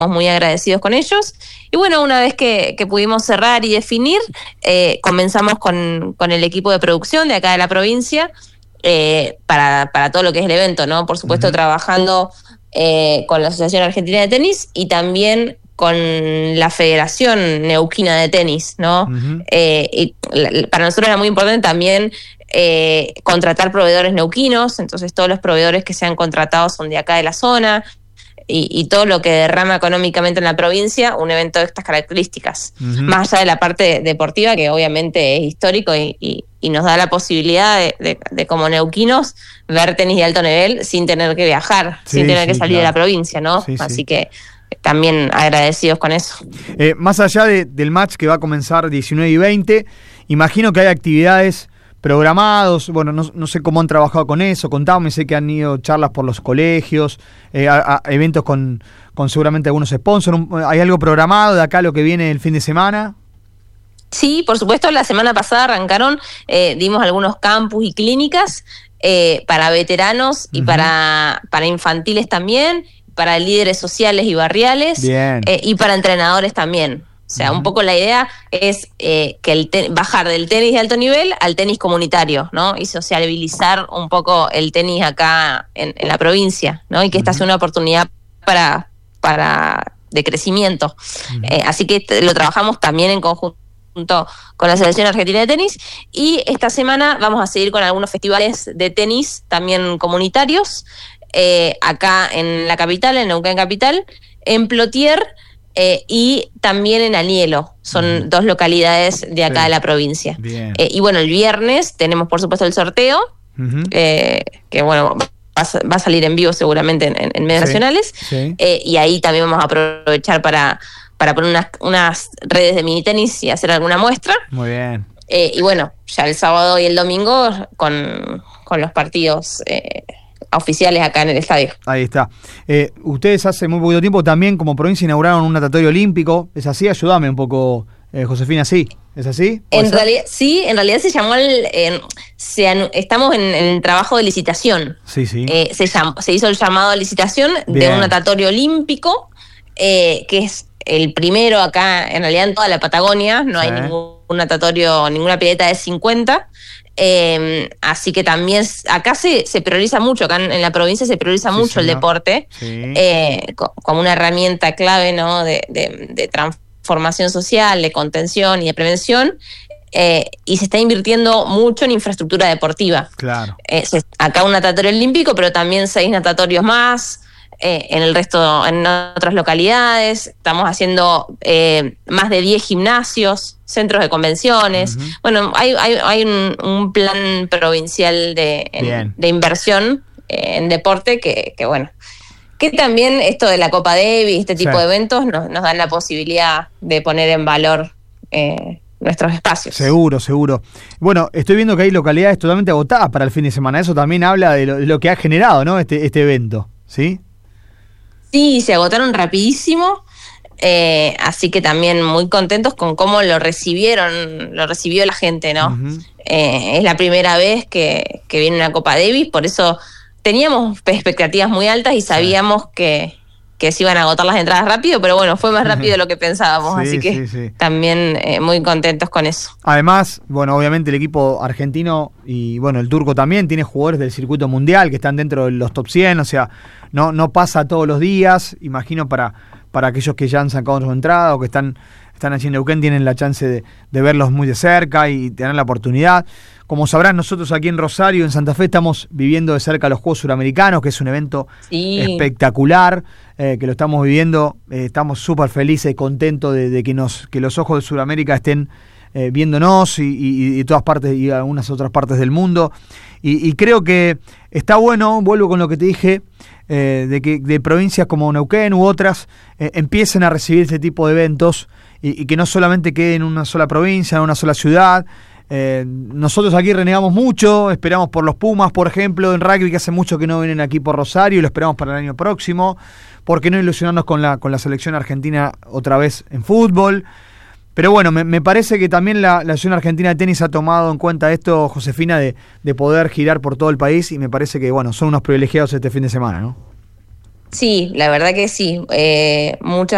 muy agradecidos con ellos. Y bueno, una vez que pudimos cerrar y definir, comenzamos con el equipo de producción de acá de la provincia para todo lo que es el evento, ¿no? Por supuesto, trabajando con la Asociación Argentina de Tenis y también con la Federación Neuquina de Tenis, ¿no? Y para nosotros era muy importante también contratar proveedores neuquinos, entonces todos los proveedores que se han contratado son de acá de la zona, y todo lo que derrama económicamente en la provincia un evento de estas características, más allá de la parte deportiva, que obviamente es histórico y nos da la posibilidad de como neuquinos ver tenis de alto nivel sin tener que viajar, sin tener que salir de la provincia, ¿no? Así que también agradecidos con eso. Más allá del match que va a comenzar 19 y 20, imagino que hay actividades programados, bueno, no sé cómo han trabajado con eso, contame, sé que han ido charlas por los colegios, a eventos con seguramente algunos sponsors, ¿hay algo programado de acá lo que viene el fin de semana? Sí, por supuesto, la semana pasada arrancaron, dimos algunos campus y clínicas para veteranos y para infantiles también, para líderes sociales y barriales, y para entrenadores también. O sea, un poco la idea es que bajar del tenis de alto nivel al tenis comunitario, ¿no? Y sociabilizar un poco el tenis acá en la provincia, ¿no? Y que esta sea una oportunidad de crecimiento. Así que lo trabajamos también en conjunto con la Asociación Argentina de Tenis, y esta semana vamos a seguir con algunos festivales de tenis también comunitarios, acá en la capital, en Neuquén Capital, en Plotier, y también en Anielo. Son dos localidades de acá de la provincia. Y bueno, el viernes tenemos por supuesto el sorteo, que bueno, va a salir en vivo seguramente en medios nacionales, y ahí también vamos a aprovechar para poner unas redes de mini tenis y hacer alguna muestra. Muy bien. Y bueno, ya el sábado y el domingo con los partidos oficiales acá en el estadio. Ahí está. Ustedes hace muy poquito tiempo también como provincia inauguraron un natatorio olímpico. ¿Es así? Ayúdame un poco, Josefina. ¿Sí? ¿Es así? En realidad se llamó estamos en el trabajo de licitación. Sí. Se hizo el llamado de licitación de un natatorio olímpico, que es el primero acá, en realidad en toda la Patagonia. No hay ningún natatorio, ninguna pileta de 50. Así que también acá se prioriza mucho, acá en la provincia se prioriza mucho el deporte, como una herramienta clave, ¿no? de transformación social, de contención y de prevención, y se está invirtiendo mucho en infraestructura deportiva. Claro. Acá un natatorio olímpico, pero también 6 natatorios más. En el resto, en otras localidades, estamos haciendo más de 10 gimnasios, centros de convenciones. Bueno, hay un plan provincial de inversión en deporte que bueno, que también esto de la Copa Davis, este tipo de eventos nos dan la posibilidad de poner en valor nuestros espacios. Seguro. Bueno, estoy viendo que hay localidades totalmente agotadas para el fin de semana. Eso también habla de lo que ha generado, ¿no? este evento, ¿sí? Sí, se agotaron rapidísimo, así que también muy contentos con cómo lo recibió la gente, ¿no? Es la primera vez que viene una Copa Davis, por eso teníamos expectativas muy altas y sabíamos que se iban a agotar las entradas rápido, pero bueno, fue más rápido de lo que pensábamos, así que también muy contentos con eso. Además, bueno, obviamente el equipo argentino y bueno, el turco también tiene jugadores del circuito mundial que están dentro de los top 100, o sea, no pasa todos los días. Imagino para aquellos que ya han sacado su entrada o que están allí en Neuquén, tienen la chance de verlos muy de cerca y tener la oportunidad. Como sabrán, nosotros aquí en Rosario, en Santa Fe, estamos viviendo de cerca los Juegos Suramericanos, que es un evento espectacular, que lo estamos viviendo. Estamos súper felices y contentos de que los ojos de Sudamérica estén viéndonos y todas partes y algunas otras partes del mundo. Y creo que está bueno, vuelvo con lo que te dije, de que de provincias como Neuquén u otras empiecen a recibir este tipo de eventos y que no solamente quede en una sola provincia, en una sola ciudad. Nosotros aquí renegamos mucho, esperamos por los Pumas, por ejemplo, en rugby, que hace mucho que no vienen aquí por Rosario y lo esperamos para el año próximo. ¿Por qué no ilusionarnos con la selección argentina otra vez en fútbol? Pero bueno, me parece que también la Asociación Argentina de Tenis ha tomado en cuenta esto, Josefina, de poder girar por todo el país, y me parece que bueno, son unos privilegiados este fin de semana, ¿no? Sí, la verdad que sí. Muchas